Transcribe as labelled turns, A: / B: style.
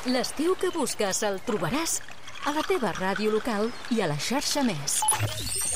A: L'estiu que busques el trobaràs a la teva ràdio local i a la xarxa Més.